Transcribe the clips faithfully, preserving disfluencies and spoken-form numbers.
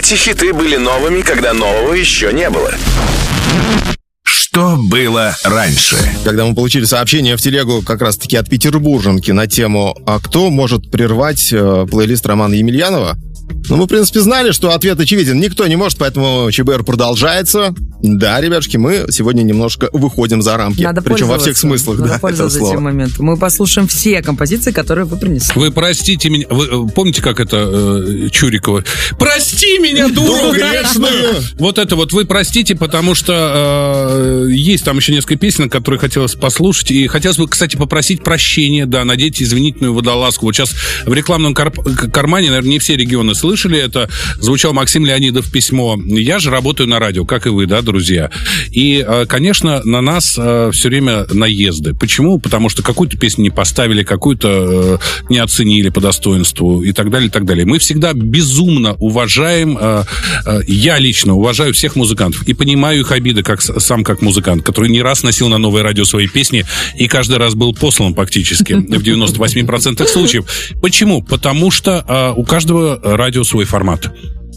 Эти хиты были новыми, когда нового еще не было. Что было раньше? Когда мы получили сообщение в телегу как раз-таки от петербурженки на тему «А кто может прервать э, плейлист Романа Емельянова?», ну, мы, в принципе, знали, что ответ очевиден. Никто не может, поэтому ЧБР продолжается. Да, ребятушки, мы сегодня немножко выходим за рамки. Надо Причем во всех смыслах, Надо да, пользоваться этого слова. этим моментом. Мы послушаем все композиции, которые вы принесли. Вы простите меня. Вы помните, как это э, Чурикова? Прости меня, дуру грешную! Вот это вот вы простите, потому что э, есть там еще несколько песен, которые хотелось послушать. И хотелось бы, кстати, попросить прощения, да, надеть извинительную водолазку. Вот сейчас в рекламном кар- кармане, наверное, не все регионы слышали это. Звучал Максим Леонидов письмо. Я же работаю на радио, как и вы, да, друзья. И, конечно, на нас все время наезды. Почему? Потому что какую-то песню не поставили, какую-то не оценили по достоинству и так далее, и так далее. Мы всегда безумно уважаем, я лично уважаю всех музыкантов и понимаю их обиды, как, сам как музыкант, который не раз носил на Новое радио свои песни и каждый раз был послан практически в девяносто восемь процентов случаев. Почему? Потому что у каждого радио свой формат.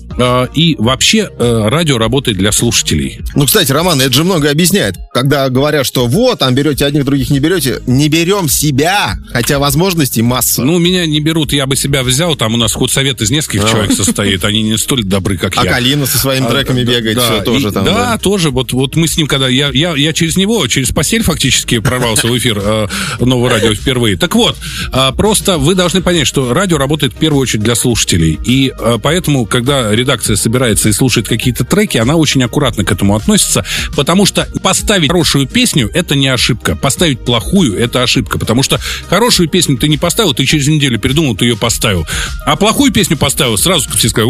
И вообще радио работает для слушателей. Ну, кстати, Роман, это же многое объясняет. Когда говорят, что вот, там берете одних, других не берете, не берем себя, хотя возможностей масса. Ну, меня не берут, я бы себя взял, там у нас худсовет из нескольких а. человек состоит, они не столь добры, как а я. А Калина со своими треками а, бегает, да, все тоже и, там. Да, да, тоже, вот, вот мы с ним, когда, я, я, я через него, через постель фактически прорвался в эфир э, Нового радио впервые. Так вот, э, просто вы должны понять, что радио работает в первую очередь для слушателей, и э, поэтому, когда редакция собирается и слушает какие-то треки, она очень аккуратно к этому относится, потому что поставить хорошую песню — это не ошибка, поставить плохую — это ошибка, потому что хорошую песню ты не поставил, ты через неделю передумал, ты ее поставил, а плохую песню поставил, сразу все сказали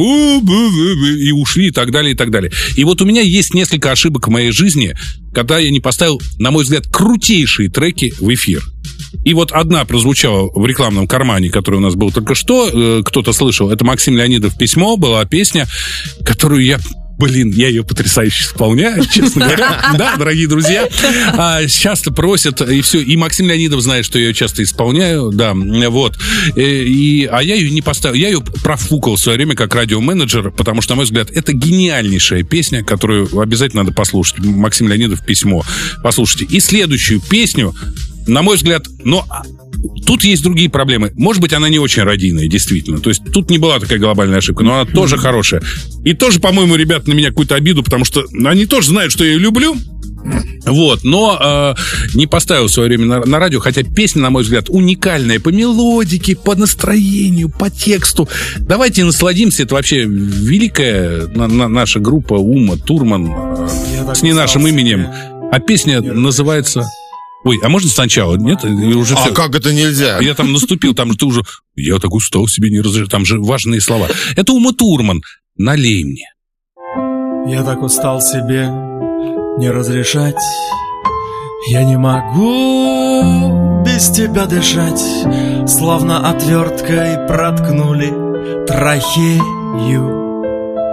и ушли, и так далее, и так далее. И вот у меня есть несколько ошибок в моей жизни, когда я не поставил, на мой взгляд, крутейшие треки в эфир. И вот одна прозвучала в рекламном кармане, который у нас был только что, э, кто-то слышал, это Максим Леонидов письмо, была песня, которую я... Блин, я ее потрясающе исполняю, честно говоря. Да, дорогие друзья. А, часто просят, и все. И Максим Леонидов знает, что я ее часто исполняю. Да, вот. И, и, а я ее не поставил. Я ее профукал в свое время как радиоменеджер, потому что, на мой взгляд, это гениальнейшая песня, которую обязательно надо послушать. Максим Леонидов письмо. Послушайте. И следующую песню, на мой взгляд, но... Тут есть другие проблемы. Может быть, она не очень радийная, действительно. То есть тут не была такая глобальная ошибка, но она тоже хорошая. И тоже, по-моему, ребята на меня какую-то обиду, потому что они тоже знают, что я ее люблю. Вот, но э, не поставил в свое время на, на радио, хотя песня, на мой взгляд, уникальная по мелодике, по настроению, по тексту. Давайте насладимся. Это вообще великая на, на, наша группа Ума Турман э, с не нашим именем. А песня называется... Ой, а можно сначала? Нет? Уже а все. Как это нельзя? Я там наступил, там же ты уже... Я так устал себе не разрешать. Там же важные слова. Это Ума Турман. Налей мне. Я так устал себе не разрешать. Я не могу без тебя дышать. Словно отверткой проткнули трахею.